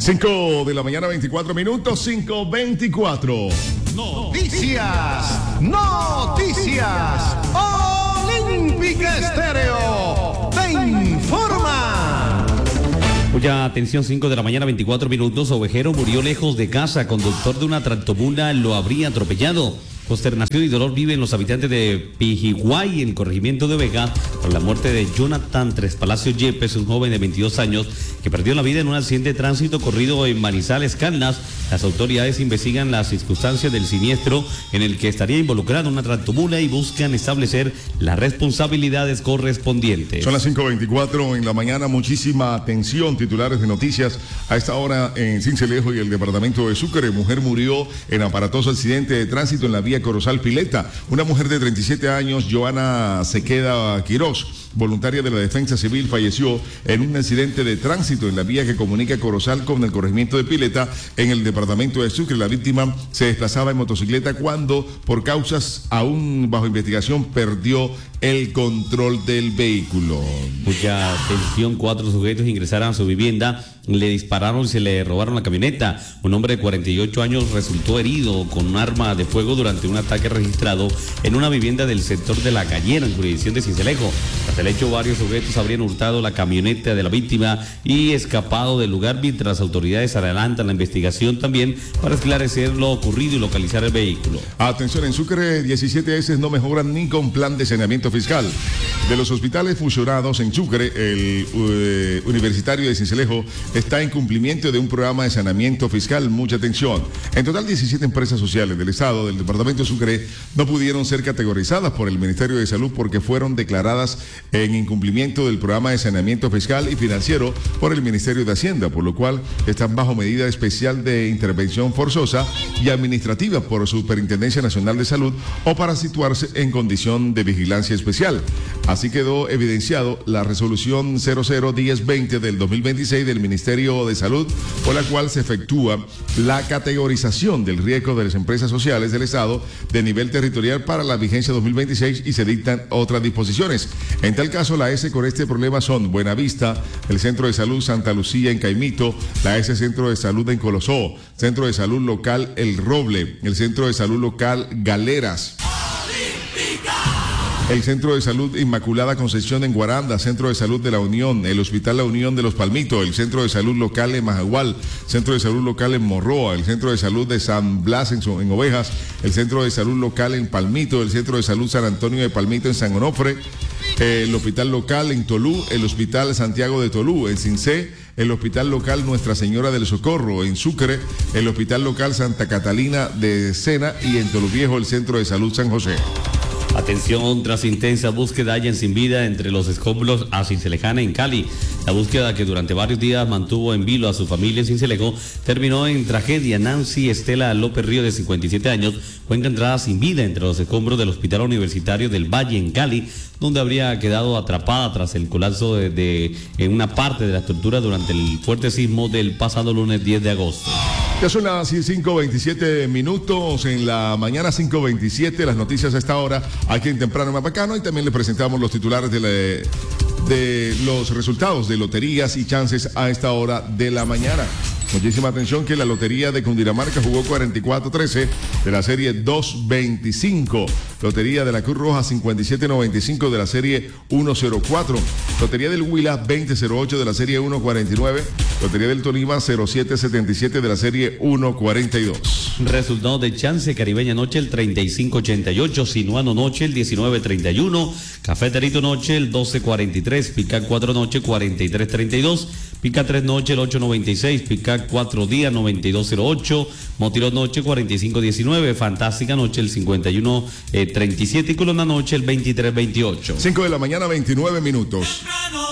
5 de la mañana, 24 minutos, 5:24. Noticias, noticias. Olímpica Estéreo te informa. Mucha atención, 5 de la mañana, 24 minutos. Ovejero murió lejos de casa. Conductor de una tractomula lo habría atropellado. Consternación y dolor viven los habitantes de Pijiguay, en el corregimiento de Vega, por la muerte de Jonathan Tres Palacios Yepes, un joven de 22 años que perdió la vida en un accidente de tránsito ocurrido en Manizales, Caldas. Las autoridades investigan las circunstancias del siniestro en el que estaría involucrada una tractomula y buscan establecer las responsabilidades correspondientes. Son las 5:24 en la mañana. Muchísima atención, titulares de noticias a esta hora en Sincelejo y el departamento de Sucre. Mujer murió en aparatoso accidente de tránsito en la vía Corozal Pileta. Una mujer de 37 años, Joana Sequeda Quirós, voluntaria de la Defensa Civil, falleció en un accidente de tránsito en la vía que comunica Corozal con el corregimiento de Pileta en el departamento de Sucre. La víctima se desplazaba en motocicleta cuando, por causas aún bajo investigación, perdió el control del vehículo. Mucha atención, 4 sujetos ingresaron a su vivienda, le dispararon y se le robaron la camioneta. Un hombre de 48 años resultó herido con un arma de fuego durante un ataque registrado en una vivienda del sector de La Gallera, en jurisdicción de Sincelejo. Tras el hecho, varios sujetos habrían hurtado la camioneta de la víctima y escapado del lugar, mientras autoridades adelantan la investigación también para esclarecer lo ocurrido y localizar el vehículo. Atención, en Sucre, 17 heces no mejoran ni con plan de saneamiento fiscal. De los hospitales fusionados en Sucre, el Universitario de Sincelejo está en cumplimiento de un programa de saneamiento fiscal. Mucha atención. En total, 17 empresas sociales del Estado del departamento de Sucre no pudieron ser categorizadas por el Ministerio de Salud porque fueron declaradas en incumplimiento del programa de saneamiento fiscal y financiero por el Ministerio de Hacienda, por lo cual están bajo medida especial de intervención forzosa y administrativa por Superintendencia Nacional de Salud o para situarse en condición de vigilancia especial. Así quedó evidenciado la resolución 001020 del 2026 del Ministerio de Salud, por la cual se efectúa la categorización del riesgo de las empresas sociales del Estado de nivel territorial para la vigencia 2026 y se dictan otras disposiciones. En tal caso, la S con este problema son Buenavista, el Centro de Salud Santa Lucía en Caimito, la S Centro de Salud en Colosó, Centro de Salud Local El Roble, el Centro de Salud Local Galeras, el Centro de Salud Inmaculada Concepción en Guaranda, Centro de Salud de la Unión, el Hospital La Unión de Los Palmitos, el Centro de Salud Local en Majagual, Centro de Salud Local en Morroa, el Centro de Salud de San Blas en Ovejas, el Centro de Salud Local en Palmito, el Centro de Salud San Antonio de Palmito en San Onofre, el Hospital Local en Tolú, el Hospital Santiago de Tolú, en Cincé, el Hospital Local Nuestra Señora del Socorro en Sucre, el Hospital Local Santa Catalina de Sena y en Toluviejo el Centro de Salud San José. Atención, tras intensa búsqueda hallan sin vida entre los escombros a Cincelejana en Cali. La búsqueda, que durante varios días mantuvo en vilo a su familia en Sincelejo, terminó en tragedia. Nancy Estela López Río, de 57 años, fue encontrada sin vida entre los escombros del Hospital Universitario del Valle en Cali, donde habría quedado atrapada tras el colapso en una parte de la estructura durante el fuerte sismo del pasado lunes 10 de agosto. Ya son las 5:27 minutos en la mañana, 5:27, las noticias a esta hora aquí en Temprano Mapacano, y también le presentamos los titulares de los resultados de loterías y chances a esta hora de la mañana. Muchísima atención, que la lotería de Cundinamarca jugó 44-13 de la serie 225. Lotería de la Cruz Roja 57-95 de la serie 104. Lotería del Huila 20-08 de la serie 149. Lotería del Tolima 07-77 de la serie 142. Resultado de chance caribeña noche el 35-88, Sinuano noche el 19-31, Cafeterito noche el 12-43, Pica 4 noche 43-32, Pica 3 noche el 8-96, Pica 4 día 92-08, Motirón noche 45-19, Fantástica noche el 51-37 y Colona noche el 23-28. 5 de la mañana, 29 minutos.